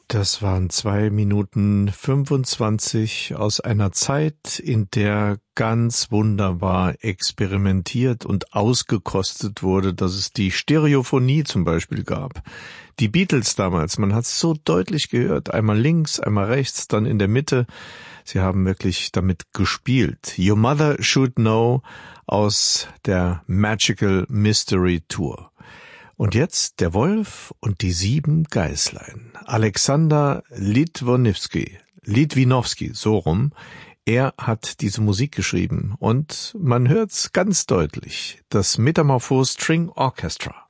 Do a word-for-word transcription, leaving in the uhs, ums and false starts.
Das waren zwei Minuten fünfundzwanzig aus einer Zeit, in der ganz wunderbar experimentiert und ausgekostet wurde, dass es die Stereophonie zum Beispiel gab. Die Beatles damals, man hat es so deutlich gehört, einmal links, einmal rechts, dann in der Mitte. Sie haben wirklich damit gespielt. Your Mother Should Know aus der Magical Mystery Tour. Und jetzt der Wolf und die sieben Geißlein. Alexander Litwinowski, Litwinowski, so rum. Er hat diese Musik geschrieben und man hört's ganz deutlich. Das Metamorphose String Orchestra.